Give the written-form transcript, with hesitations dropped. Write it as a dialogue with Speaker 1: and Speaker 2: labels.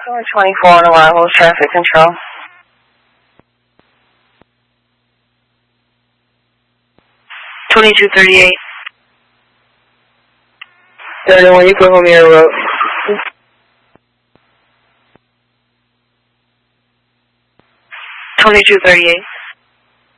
Speaker 1: 24 on arrival, traffic control.
Speaker 2: 2238.
Speaker 1: 31 Euclid Homero Road.
Speaker 2: 2238.